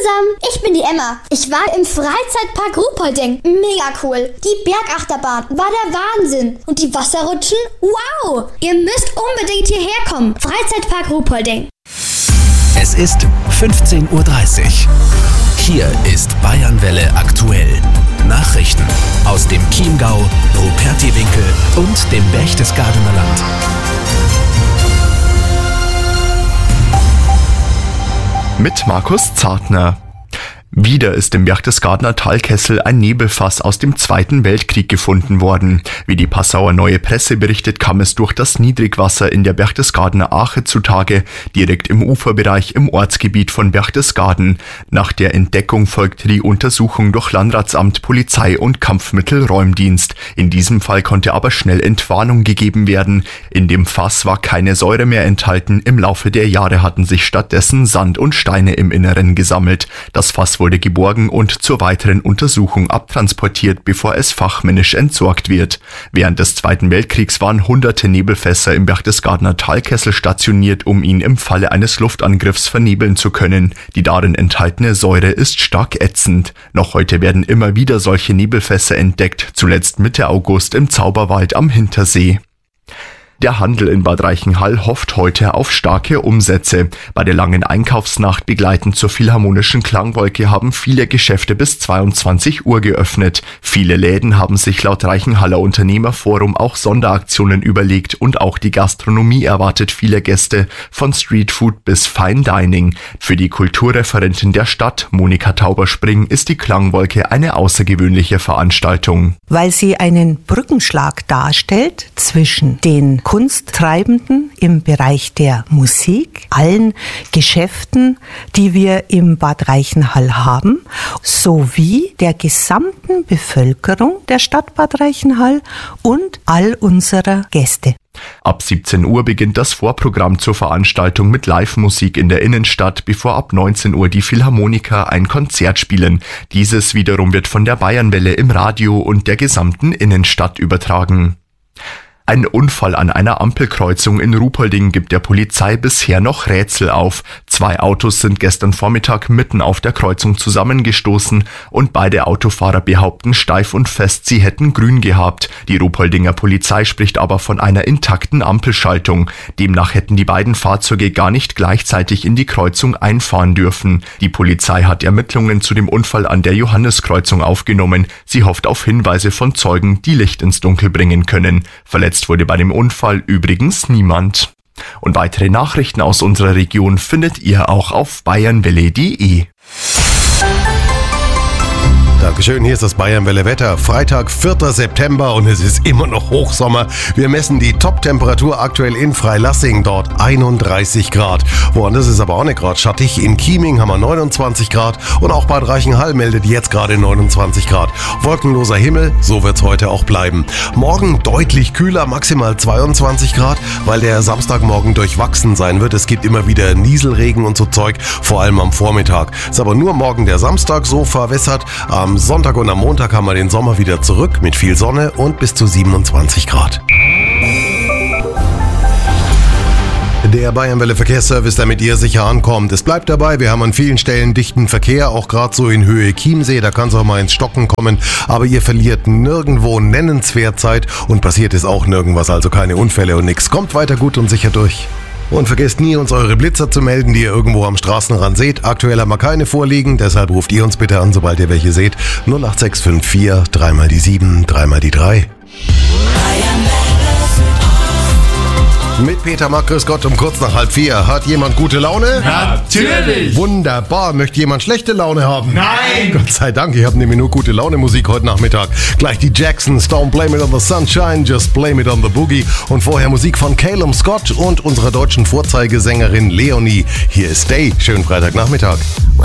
zusammen, ich bin die Emma. Ich war im Freizeitpark Ruhpolding. Mega cool. Die Bergachterbahn war der Wahnsinn. Und die Wasserrutschen? Wow! Ihr müsst unbedingt hierher kommen. Freizeitpark Ruhpolding. Es ist 15:30 Uhr. Hier ist Bayernwelle aktuell. Nachrichten aus dem Chiemgau, Rupertiwinkel und dem Berchtesgadener Land. Mit Markus Zartner. Wieder ist im Berchtesgadener Talkessel ein Nebelfass aus dem Zweiten Weltkrieg gefunden worden. Wie die Passauer Neue Presse berichtet, kam es durch das Niedrigwasser in der Berchtesgadener Ache zutage, direkt im Uferbereich im Ortsgebiet von Berchtesgaden. Nach der Entdeckung folgte die Untersuchung durch Landratsamt, Polizei und Kampfmittelräumdienst. In diesem Fall konnte aber schnell Entwarnung gegeben werden. In dem Fass war keine Säure mehr enthalten. Im Laufe der Jahre hatten sich stattdessen Sand und Steine im Inneren gesammelt. Das Fass wurde geborgen und zur weiteren Untersuchung abtransportiert, bevor es fachmännisch entsorgt wird. Während des Zweiten Weltkriegs waren hunderte Nebelfässer im Berchtesgadener Talkessel stationiert, um ihn im Falle eines Luftangriffs vernebeln zu können. Die darin enthaltene Säure ist stark ätzend. Noch heute werden immer wieder solche Nebelfässer entdeckt, zuletzt Mitte August im Zauberwald am Hintersee. Der Handel in Bad Reichenhall hofft heute auf starke Umsätze. Bei der langen Einkaufsnacht begleitend zur Philharmonischen Klangwolke haben viele Geschäfte bis 22 Uhr geöffnet. Viele Läden haben sich laut Reichenhaller Unternehmerforum auch Sonderaktionen überlegt und auch die Gastronomie erwartet viele Gäste, von Streetfood bis Fine Dining. Für die Kulturreferentin der Stadt, Monika Tauberspring, ist die Klangwolke eine außergewöhnliche Veranstaltung. Weil sie einen Brückenschlag darstellt zwischen den Kunsttreibenden im Bereich der Musik, allen Geschäften, die wir im Bad Reichenhall haben, sowie der gesamten Bevölkerung der Stadt Bad Reichenhall und all unserer Gäste. Ab 17 Uhr beginnt das Vorprogramm zur Veranstaltung mit Live-Musik in der Innenstadt, bevor ab 19 Uhr die Philharmoniker ein Konzert spielen. Dieses wiederum wird von der Bayernwelle im Radio und der gesamten Innenstadt übertragen. Ein Unfall an einer Ampelkreuzung in Ruhpolding gibt der Polizei bisher noch Rätsel auf. 2 Autos sind gestern Vormittag mitten auf der Kreuzung zusammengestoßen und beide Autofahrer behaupten steif und fest, sie hätten grün gehabt. Die Ruhpoldinger Polizei spricht aber von einer intakten Ampelschaltung. Demnach hätten die beiden Fahrzeuge gar nicht gleichzeitig in die Kreuzung einfahren dürfen. Die Polizei hat Ermittlungen zu dem Unfall an der Johanneskreuzung aufgenommen. Sie hofft auf Hinweise von Zeugen, die Licht ins Dunkel bringen können. Verletzt wurde bei dem Unfall übrigens niemand. Und weitere Nachrichten aus unserer Region findet ihr auch auf bayernwelle.de. Dankeschön, hier ist das Bayernwelle Wetter. Freitag, 4. September und es ist immer noch Hochsommer. Wir messen die Top-Temperatur aktuell in Freilassing, dort 31 Grad. Woanders ist aber auch nicht gerade schattig. In Chieming haben wir 29 Grad und auch Bad Reichenhall meldet jetzt gerade 29 Grad. Wolkenloser Himmel, so wird's heute auch bleiben. Morgen deutlich kühler, maximal 22 Grad, weil der Samstagmorgen durchwachsen sein wird. Es gibt immer wieder Nieselregen und so Zeug, vor allem am Vormittag. Ist aber nur morgen der Samstag so verwässert. Am Sonntag und am Montag haben wir den Sommer wieder zurück mit viel Sonne und bis zu 27 Grad. Der Bayernwelle Verkehrsservice, damit ihr sicher ankommt. Es bleibt dabei, wir haben an vielen Stellen dichten Verkehr, auch gerade so in Höhe Chiemsee, da kann es auch mal ins Stocken kommen, aber ihr verliert nirgendwo nennenswert Zeit und passiert ist auch nirgendwas, also keine Unfälle und nix. Kommt weiter gut und sicher durch. Und vergesst nie, uns eure Blitzer zu melden, die ihr irgendwo am Straßenrand seht. Aktuell haben wir keine vorliegen, deshalb ruft ihr uns bitte an, sobald ihr welche seht. 08654 3 mal die 7, 3 mal die 3. Mit Peter Mack, grüß Gott, um kurz nach 3:30. Hat jemand gute Laune? Natürlich! Wunderbar. Möchte jemand schlechte Laune haben? Nein! Gott sei Dank, ich habe nämlich nur gute Laune Musik heute Nachmittag. Gleich die Jacksons, Don't Blame It on the Sunshine, Just Blame It on the Boogie. Und vorher Musik von Calum Scott und unserer deutschen Vorzeigesängerin Leonie. Hier ist Stay. Schönen Freitagnachmittag.